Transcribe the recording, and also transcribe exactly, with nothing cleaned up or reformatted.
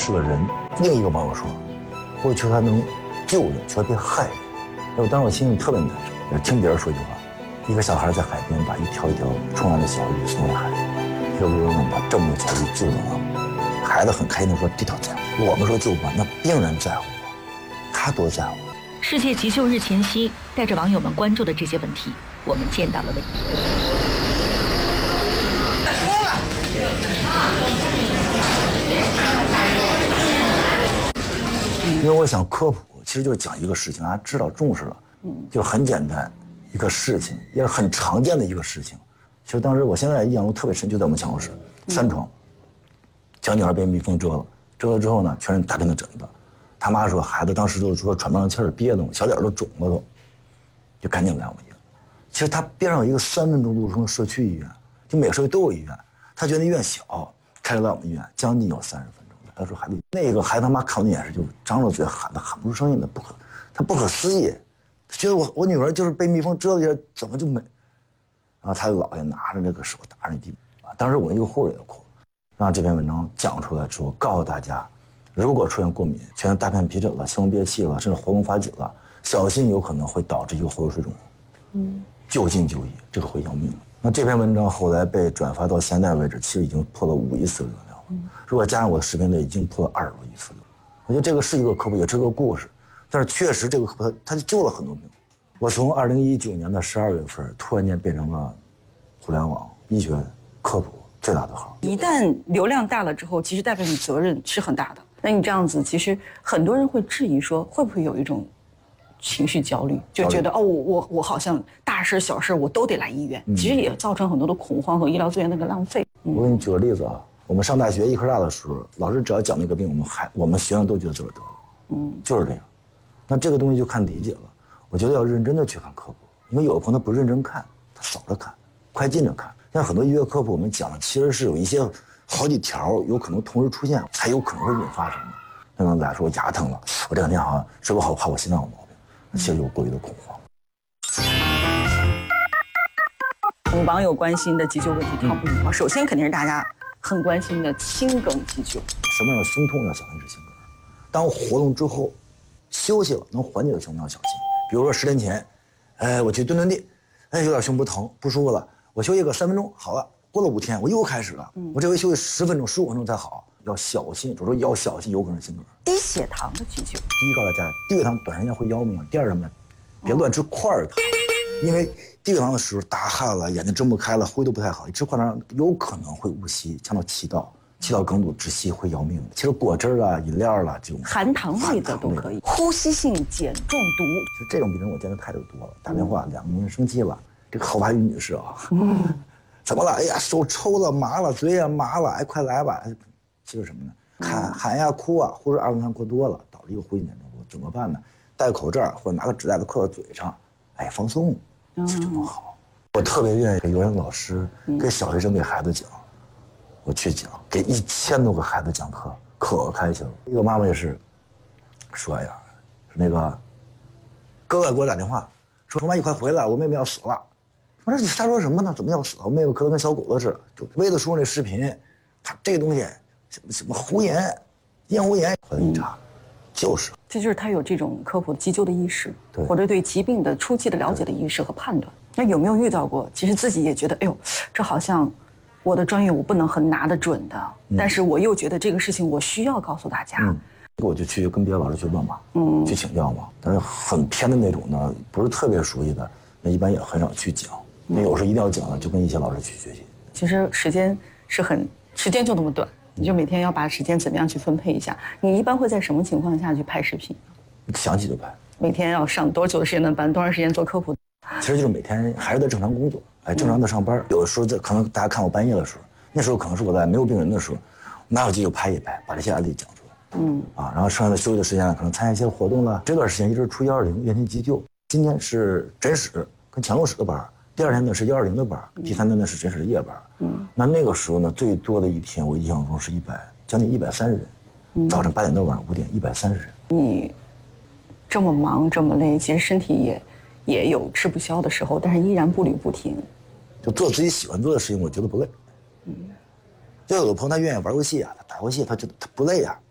是个人。另一个网友说，我求他能救人，求他别害人。我当时我心里特别难受，听别人说一句话，一个小孩在海边把一条一条冲浪的小鱼送到海里，一个路人问把这么多小鱼救了吗？孩子很开心地说这条在乎。我们说救吧，那病人在乎吗？他多在乎。 世界急救日前夕，带着网友们关注的这些问题，我们见到了问题。 因为我想科普，其实就是讲一个事情，大家知道重视了，嗯，就很简单一个事情，也是很常见的一个事情。其实当时我现在印象中特别深，就在我们抢救室，三床，小女孩被蜜蜂蛰了，蛰了之后呢，全是大片的疹子。他妈说孩子当时就说喘不上气儿，憋得小脸都肿了都，就赶紧来我们医院。其实他边上有一个三分钟路程的社区医院，就每个社区都有医院。他觉得医院小，开车来我们医院将近有三十分钟。他说孩子，那个孩子他妈看我的眼神就张着嘴喊的喊不出声音的，不可，他不可思议，他觉得我我女儿就是被蜜蜂蛰了一下，怎么就没？然后他姥爷拿着那个手打着地啊，当时我一个护士也哭，让这篇文章讲出来之后，告诉大家，如果出现过敏，出现大片皮疹了、气胸憋气了，甚至喉咙发紧了，小心有可能会导致一个喉头水肿，嗯，就近就医，这个会要命。那这篇文章后来被转发到现在为止，其实已经破了五亿次流量了。嗯，如果加上我的视频呢，已经破了二十多亿次了。我觉得这个是一个科普，也是个故事，但是确实这个科普它就救了很多病。我从二零一九年的十二月份突然间变成了互联网医学科普最大的号。 一旦流量大了之后，其实代表你责任是很大的。那你这样子，其实很多人会质疑说，会不会有一种情绪焦虑，就觉得哦，我我我好像大事小事我都得来医院，嗯、其实也造成很多的恐慌和医疗资源的一个浪费。 嗯、我给你举个例子啊，我们上大学医科大的时候，老师只要讲那个病，我们还我们学生都觉得自个儿得了，嗯，就是这样。那这个东西就看理解了。我觉得要认真的去看科普，因为有的朋友他不认真看，他扫着看，快进着看。像很多医学科普我们讲的其实是有一些好几条有可能同时出现，才有可能会引发什么。那个来说我牙疼了，我这两天好像睡不好，怕我心脏有毛病，其实有过于的恐慌。 我们网友关心的急救问题靠不靠谱？首先肯定是大家很关心的心梗急救。 什么样的胸痛要小心是心梗？当活动之后休息了能缓解的胸痛要小心。比如说十天前，哎，我去蹲蹲地，哎，有点胸部疼，不舒服了，我休息个三分钟好了。过了五天，我又开始了，嗯、我这回休息十分钟、十五分钟才好，要小心，就是说要小心，有可能是心梗。 低血糖的急救， 第一告诉大家，低血糖短时间会要命。第二什么呢？别乱吃块糖，因为低血糖的时候打汗了，眼睛睁不开了，呼吸都不太好，一吃块糖有可能会误吸，呛到气道，气道梗阻窒息会要命的。其实果汁啊、饮料啊这种含糖类的都可以。呼吸性碱中毒， 就这种病人我见的太多了，打电话两个人生气了，这个后排女士啊。嗯怎么了？哎呀，手抽了，麻了，嘴也麻了，哎，快来吧！其实什么呢？喊喊呀、哭啊，或者二氧化碳过多了，导致一个呼吸碱中毒，怎么办呢？戴口罩或者拿个纸袋子扣到嘴上，哎，放松，这就能好。我特别愿意给幼儿园老师、给小学生、给孩子讲，我去讲，给一千多个孩子讲课，可开心了。一个妈妈也是说呀，那个哥哥给我打电话说：“说妈，你快回来，我妹妹要死了。”我说你瞎说什么呢？怎么要死？我妹妹可能跟小狗子似的，就为了说那视频，他这个东西什么什么胡言、咽喉炎，后来一查，就是。 这就是他有这种科普急救的意识，或者对疾病的初期的了解的意识和判断。那有没有遇到过？其实自己也觉得，哎呦，这好像我的专业我不能很拿得准的，嗯、但是我又觉得这个事情我需要告诉大家。嗯我就去跟别的老师去问嘛，嗯，去请教嘛。但是很偏的那种呢，不是特别熟悉的，那一般也很少去讲。那有时候一定要讲的，就跟一些老师去学习。 其实时间是很，时间就那么短，你就每天要把时间怎么样去分配一下。你一般会在什么情况下去拍视频？ 想起就拍。 每天要上多久的时间的班？多长时间做科普？ 其实就是每天还是在正常工作，哎，正常的上班。嗯、有的时候在可能大家看我半夜的时候，那时候可能是我在没有病人的时候，拿手机就拍一拍，把这些案例讲出来。嗯。啊，然后剩下的休息的时间呢，可能参加一些活动了。这段时间一直出幺二零院前急救。今天是诊室跟抢救室的班。第二天呢是幺二零的班，第三天呢是诊室的夜班。嗯，那那个时候呢，最多的一天我印象中是一百，将近一百三十人。嗯，早晨八点到晚上五点，一百三十人。 你这么忙这么累，其实身体也也有吃不消的时候，但是依然步履不停。 就做自己喜欢做的事情，我觉得不累。嗯，就有的朋友他愿意玩游戏啊，他打游戏他觉得他不累啊，